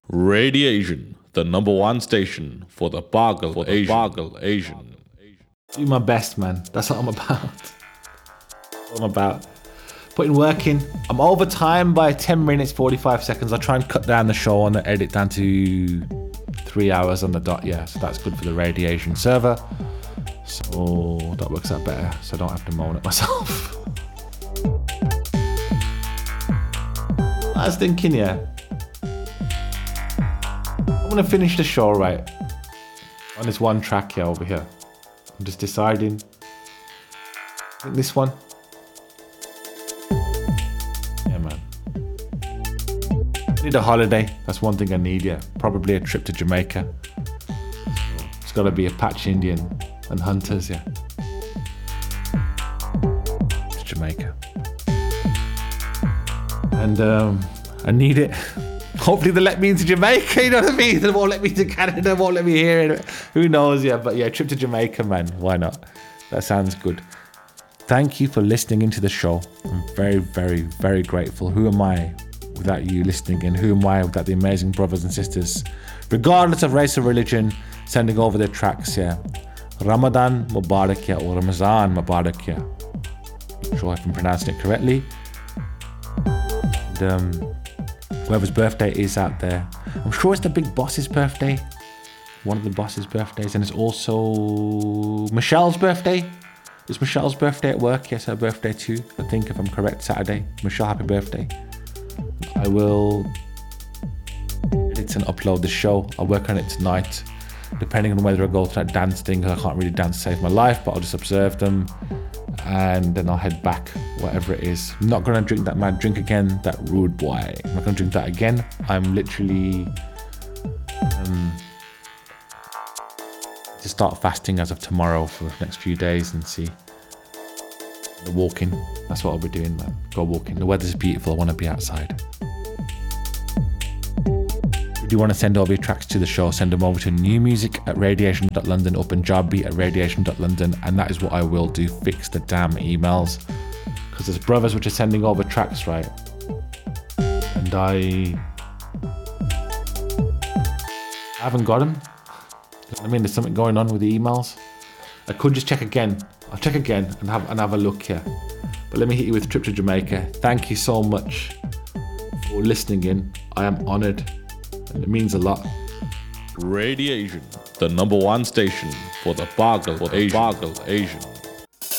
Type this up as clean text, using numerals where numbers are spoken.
Radiation, the number one station for the Bargle Asian. Do my best, man. That's what I'm about. What I'm about. Putting work in. I'm over time by 10 minutes, 45 seconds. I try and cut down the show and edit down to 3 hours on the dot. Yeah, so that's good for the Radiation server. So that works out better, so I don't have to moan at myself. I was thinking, yeah. I'm gonna finish the show right on this one track here over here. I'm just deciding. I think this one. Yeah, man. I need a holiday. That's one thing I need, yeah. Probably a trip to Jamaica. It's gotta be Apache Indian and Hunters, yeah. It's Jamaica. And I need it. Hopefully they let me into Jamaica, you know what I mean? They won't let me to Canada, won't let me here. Who knows, yeah. But yeah, trip to Jamaica, man. Why not? That sounds good. Thank you for listening into the show. I'm very, very, very grateful. Who am I without you listening in? Who am I without the amazing brothers and sisters, regardless of race or religion, sending over their tracks, yeah. Ramadan Mubarak, yeah, or Ramazan Mubarak, yeah. I'm sure if I'm pronouncing it correctly. And, whoever's birthday is out there. I'm sure it's the big boss's birthday. One of the boss's birthdays. And it's also Michelle's birthday. It's Michelle's birthday at work. Yes, her birthday too. I think, if I'm correct, Saturday. Michelle, happy birthday. I will edit and upload the show. I'll work on it tonight. Depending on whether I go to that dance thing, because I can't really dance to save my life, but I'll just observe them. And then I'll head back, whatever it is. I'm not going to drink that mad drink again, that rude boy. I'm not going to drink that again. I'm literally to start fasting as of tomorrow for the next few days and see the walking. That's what I'll be doing, man. Go walking. The weather's beautiful. I want to be outside. If you want to send over your tracks to the show, send them over to newmusic@radiation.london or punjabi@radiation.london, and that is what I will do. Fix the damn emails, because there's brothers which are sending over tracks, right? And I haven't got them. You know what I mean? There's something going on with the emails. I could just check again. I'll check again and have a look here. But let me hit you with Trip to Jamaica. Thank you so much for listening in. I am honoured. And it means a lot. Radiation, the number one station for the Bargle Asian.